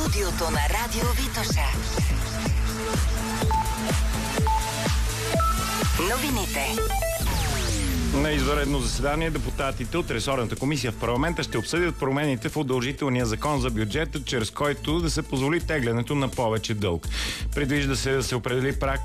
студиото на Радио Витоша. Новините. На извънредно заседание депутатите от ресорната комисия в парламента ще обсъдят промените в удължителния закон за бюджета, чрез който да се позволи теглянето на повече дълг. Предвижда се да се определи праг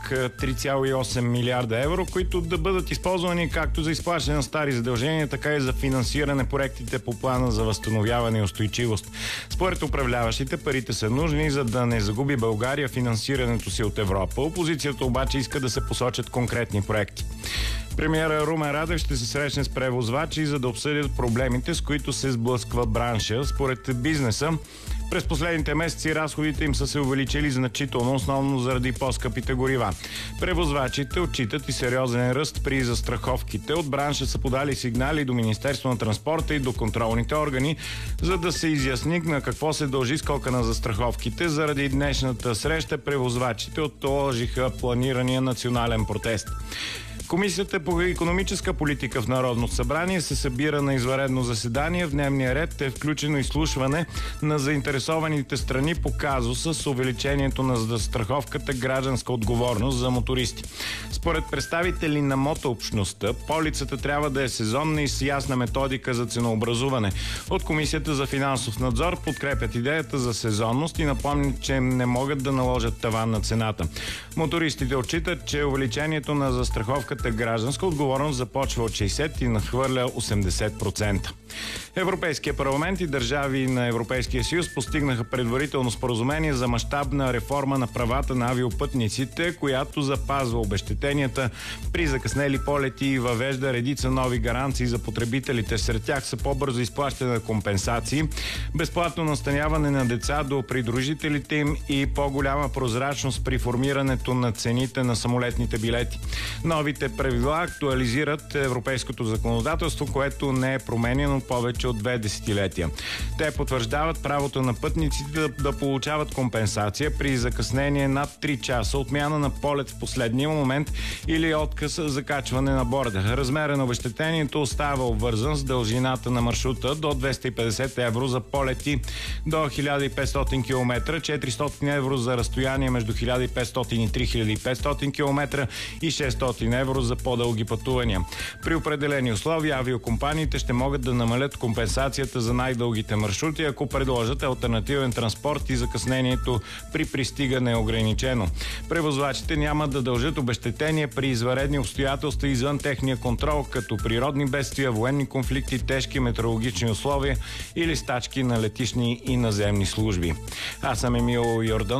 3,8 милиарда евро, които да бъдат използвани както за изплащане на стари задължения, така и за финансиране проектите по плана за възстановяване и устойчивост. Според управляващите, парите са нужни, за да не загуби България финансирането си от Европа. Опозицията обаче иска да се посочат конкретни проекти. Премиерът Румен Радев ще се срещне с превозвачи, за да обсъдят проблемите, с които се сблъсква бранша. Според бизнеса, през последните месеци разходите им са се увеличили значително, основно заради по-скъпите горива. Превозвачите отчитат и сериозен ръст при застраховките. От бранша са подали сигнали до Министерство на транспорта и до контролните органи, за да се изясни на какво се дължи скока на застраховките. Заради днешната среща превозвачите отложиха планирания национален протест. Комисията по икономическа политика в Народното събрание се събира на извънредно заседание. В дневния ред е включено изслушване на заинтересованите страни по казуса с увеличението на застраховката гражданска отговорност за мотористи. Според представители на мотообщността, полицата трябва да е сезонна и с ясна методика за ценообразуване. От Комисията за финансов надзор подкрепят идеята за сезонност и напомнят, че не могат да наложат таван на цената. Мотористите отчитат, че увеличението на застраховката гражданска отговорност започва от 60 и надхвърля 80%. Европейския парламент и държави на Европейския съюз постигнаха предварително споразумение за мащабна реформа на правата на авиопътниците, която запазва обезщетенията при закъснели полети и въвежда редица нови гаранции за потребителите. Сред тях са по-бързо изплащане на компенсации, безплатно настаняване на деца до придружителите им и по-голяма прозрачност при формирането на цените на самолетните билети. Новите правила актуализират европейското законодателство, което не е променено повече от 2 десетилетия. Те потвърждават правото на пътниците да получават компенсация при закъснение над 3 часа, отмяна на полет в последния момент или отказ за качване на борда. Размерът на обезщетението остава обвързан с дължината на маршрута до 250 евро за полети до 1500 км, 400 евро за разстояние между 1500 и 3500 км и 600 евро за по-дълги пътувания. При определени условия авиокомпаниите ще могат да намалят компенсацията за най-дългите маршрути, ако предложат алтернативен транспорт и закъснението при пристигане е ограничено. Превозвачите няма да дължат обезщетение при извънредни обстоятелства извън техния контрол, като природни бедствия, военни конфликти, тежки метеорологични условия или стачки на летищни и наземни служби. Аз съм Емил Йордан.